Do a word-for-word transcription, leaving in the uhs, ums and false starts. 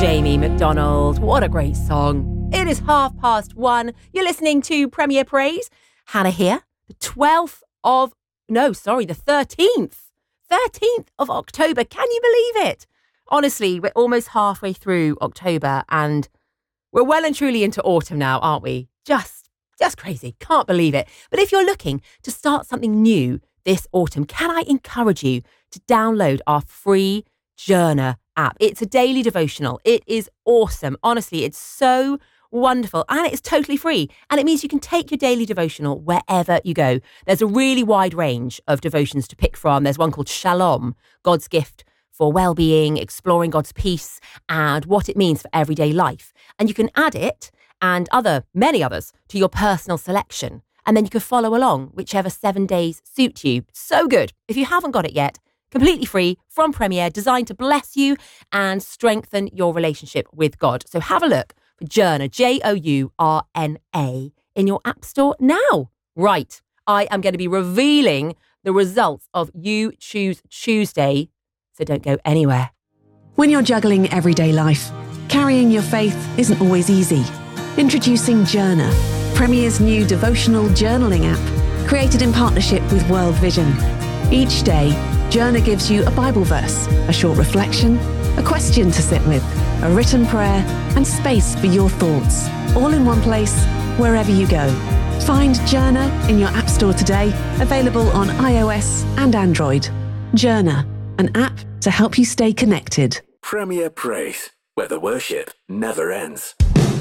Jamie McDonald. What a great song. It is half past one. You're listening to Premier Praise. Hannah here. The twelfth of, no, sorry, the thirteenth. thirteenth of October. Can you believe it? Honestly, we're almost halfway through October and we're well and truly into autumn now, aren't we? Just, just crazy. Can't believe it. But if you're looking to start something new this autumn, can I encourage you to download our free Journer app? It's a daily devotional. It is awesome. Honestly, it's so wonderful and it's totally free. And it means you can take your daily devotional wherever you go. There's a really wide range of devotions to pick from. There's one called Shalom, God's gift for well-being, exploring God's peace and what it means for everyday life. And you can add it and other, many others to your personal selection. And then you can follow along whichever seven days suit you. So good. If you haven't got it yet, completely free from Premier, designed to bless you and strengthen your relationship with God. So have a look for Journer, J O U R N A, in your app store now. Right, I am going to be revealing the results of You Choose Tuesday, so don't go anywhere. When you're juggling everyday life, carrying your faith isn't always easy. Introducing Journer, Premier's new devotional journaling app, created in partnership with World Vision. Each day, Journer gives you a Bible verse, a short reflection, a question to sit with, a written prayer, and space for your thoughts, all in one place, wherever you go. Find Journer in your app store today, available on iOS and Android. Journer, an app to help you stay connected. Premier Praise, where the worship never ends.